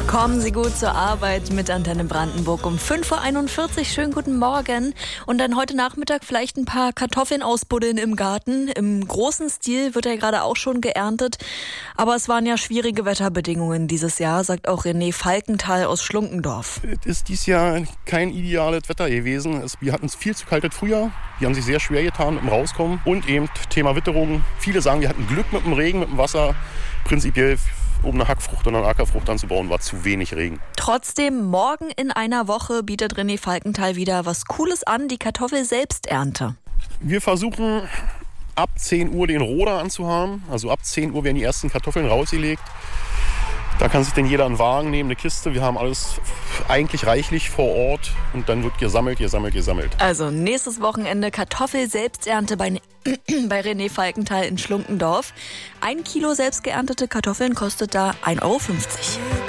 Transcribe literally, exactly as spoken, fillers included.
Kommen Sie gut zur Arbeit mit Antenne Brandenburg um fünf Uhr einundvierzig. Schönen guten Morgen. Und dann heute Nachmittag vielleicht ein paar Kartoffeln ausbuddeln im Garten. Im großen Stil wird ja gerade auch schon geerntet. Aber es waren ja schwierige Wetterbedingungen dieses Jahr, sagt auch René Falkenthal aus Schlunkendorf. Es ist dieses Jahr kein ideales Wetter gewesen. Es, wir hatten es viel zu kaltes Frühjahr. Die haben sich sehr schwer getan mit dem Rauskommen. Und eben Thema Witterung. Viele sagen, wir hatten Glück mit dem Regen, mit dem Wasser. Prinzipiell um eine Hackfrucht oder eine Ackerfrucht anzubauen, war zu wenig Regen. Trotzdem, morgen in einer Woche bietet René Falkenthal wieder was Cooles an, die Kartoffel-Selbsternte. Wir versuchen ab zehn Uhr den Roder anzuhaben. Also ab zehn Uhr werden die ersten Kartoffeln rausgelegt. Da kann sich dann jeder einen Wagen nehmen, eine Kiste. Wir haben alles eigentlich reichlich vor Ort und dann wird gesammelt, gesammelt, gesammelt. Also nächstes Wochenende Kartoffel-Selbsternte bei, bei René Falkenthal in Schlunkendorf. Ein Kilo selbst geerntete Kartoffeln kostet da ein Euro fünfzig.